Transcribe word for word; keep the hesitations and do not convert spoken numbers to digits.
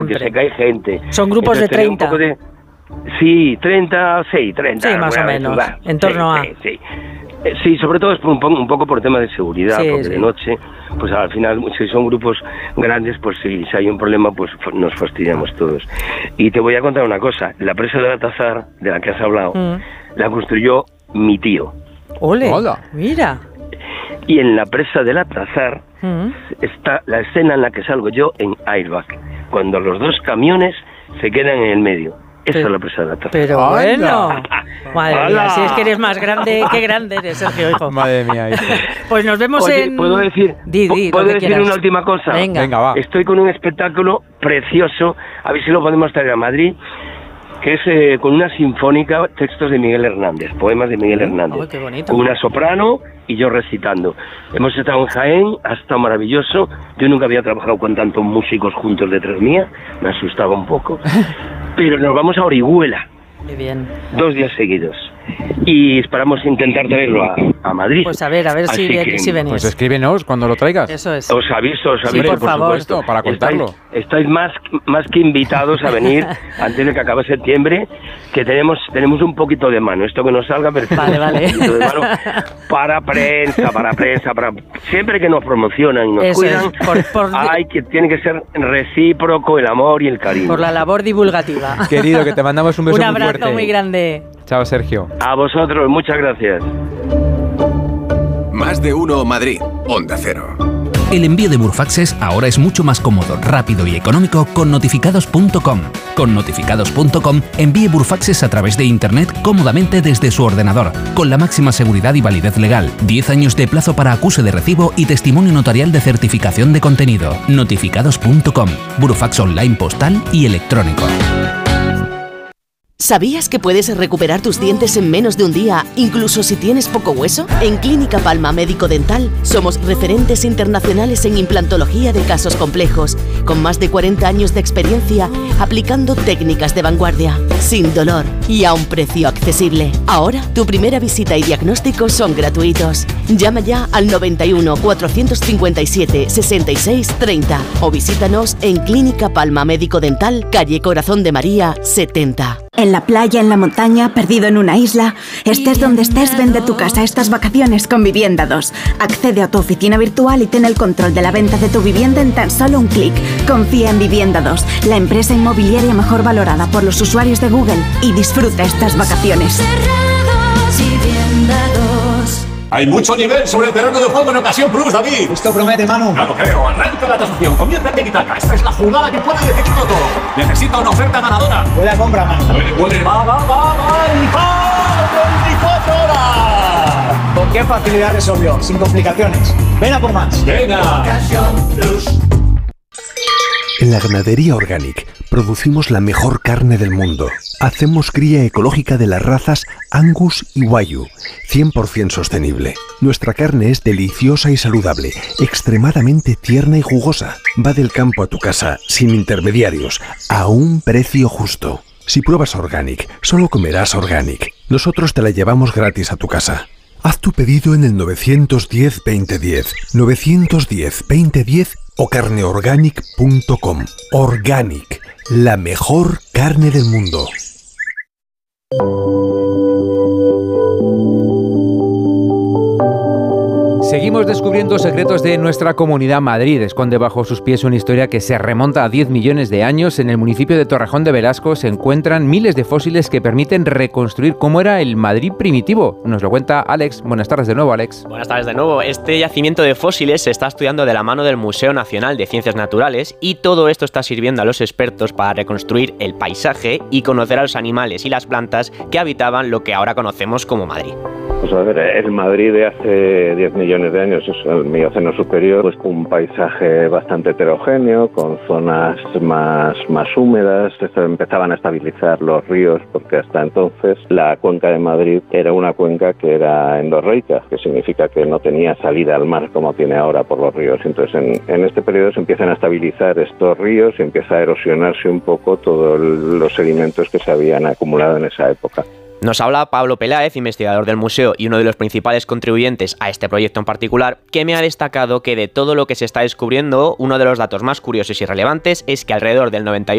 porque sé que hay gente. Son grupos Entonces, de treinta. De, sí, treinta, sí, treinta. Sí, más o menos, va, en torno sí, a... Sí, sí. Sí, sobre todo es por un, poco, un poco por tema de seguridad, sí, porque sí. de noche, pues al final, si son grupos grandes, pues si, si hay un problema, pues nos fastidiamos todos. Y te voy a contar una cosa, la presa de Baltazar, de la que has hablado, mm. la construyó mi tío. ¡Ole! Hola. Mira. Y en la presa del Baltazar mm. está la escena en la que salgo yo en Airbag, cuando los dos camiones se quedan en el medio. Esa pero, es la presa de la taza. Pero bueno, madre mía, si es que eres más grande, qué grande eres, Sergio, hijo. Madre mía, hijo. Pues nos vemos Oye, en... ¿puedo decir, di, di, ¿puedo decir quieras. una última cosa? Venga. Venga, va. Estoy con un espectáculo precioso, a ver si lo podemos traer a Madrid, que es eh, con una sinfónica, textos de Miguel Hernández, poemas de Miguel Hernández. Oh, qué bonito. Con una soprano y yo recitando. Hemos estado en Jaén, ha estado maravilloso. Yo nunca había trabajado con tantos músicos juntos detrás mía, me asustaba un poco. Pero nos vamos a Orihuela. Qué bien. Dos días seguidos. Y esperamos intentar traerlo a, a Madrid. Pues a ver, a ver si, que, si venís. Pues escríbenos cuando lo traigas. Eso es. Os aviso, os aviso, sí, por, por favor. supuesto. Para contarlo. Estáis, estáis más, más que invitados a venir antes de que acabe septiembre, que tenemos tenemos un poquito de mano. Esto que no salga, pero vale, vale. un poquito de mano para prensa, para prensa, para siempre que nos promocionan y nos Eso cuidan, es. Por, por... hay que tiene que ser recíproco el amor y el cariño. Por la labor divulgativa. Querido, que te mandamos un beso un muy fuerte. abrazo muy grande. Chao, Sergio. A vosotros, muchas gracias. Más de uno Madrid, Onda Cero. El envío de Burfaxes ahora es mucho más cómodo, rápido y económico con notificados punto com. Con notificados punto com envíe Burfaxes a través de Internet cómodamente desde su ordenador, con la máxima seguridad y validez legal, diez años de plazo para acuse de recibo y testimonio notarial de certificación de contenido. notificados punto com, Burfax online postal y electrónico. ¿Sabías que puedes recuperar tus dientes en menos de un día, incluso si tienes poco hueso? En Clínica Palma Médico Dental somos referentes internacionales en implantología de casos complejos, con más de cuarenta años de experiencia aplicando técnicas de vanguardia, sin dolor y a un precio accesible. Ahora, tu primera visita y diagnóstico son gratuitos. Llama ya al noventa y uno, cuatrocientos cincuenta y siete, sesenta y seis, treinta o visítanos en Clínica Palma Médico Dental, calle Corazón de María, setenta. En la playa, en la montaña, perdido en una isla, estés donde estés, vende tu casa estas vacaciones con Vivienda dos. Accede a tu oficina virtual y ten el control de la venta de tu vivienda en tan solo un clic. Confía en Vivienda dos, la empresa inmobiliaria mejor valorada por los usuarios de Google, y disfruta estas vacaciones. Hay mucho nivel sobre el terreno de juego en Ocasión Plus, David. Esto promete, Manu. Ya lo creo. Arranca la tasación. Comienza el tiki-taka. Esta es la jugada que puede decidirlo todo. Necesita una oferta ganadora. Puede compra, Manu. Puede, puede. Va, va, va, va. ¡Y va! veinticuatro horas! ¿Con qué facilidad resolvió? Sin complicaciones. Ven a por más. Venga. Ocasión Plus. En la ganadería Organic producimos la mejor carne del mundo. Hacemos cría ecológica de las razas Angus y Wagyu, cien por ciento sostenible. Nuestra carne es deliciosa y saludable, extremadamente tierna y jugosa. Va del campo a tu casa, sin intermediarios, a un precio justo. Si pruebas Organic, solo comerás Organic. Nosotros te la llevamos gratis a tu casa. Haz tu pedido en el nueve uno cero, veinte diez, nueve uno cero, veinte diez o carne organic punto com. Organic, la mejor carne del mundo. Seguimos descubriendo secretos de nuestra comunidad. Madrid esconde bajo sus pies una historia que se remonta a diez millones de años. En el municipio de Torrejón de Velasco se encuentran miles de fósiles que permiten reconstruir cómo era el Madrid primitivo. Nos lo cuenta Alex. Buenas tardes de nuevo, Alex. Buenas tardes de nuevo. Este yacimiento de fósiles se está estudiando de la mano del Museo Nacional de Ciencias Naturales y todo esto está sirviendo a los expertos para reconstruir el paisaje y conocer a los animales y las plantas que habitaban lo que ahora conocemos como Madrid. Pues a ver, el Madrid de hace diez millones de años, es el Mioceno superior, pues un paisaje bastante heterogéneo, con zonas más, más húmedas, se empezaban a estabilizar los ríos, porque hasta entonces la cuenca de Madrid era una cuenca que era endorreica, que significa que no tenía salida al mar como tiene ahora por los ríos. Entonces en, en este periodo se empiezan a estabilizar estos ríos y empieza a erosionarse un poco todos los sedimentos que se habían acumulado en esa época. Nos habla Pablo Peláez, investigador del museo y uno de los principales contribuyentes a este proyecto en particular, que me ha destacado que de todo lo que se está descubriendo, uno de los datos más curiosos y relevantes es que alrededor del noventa y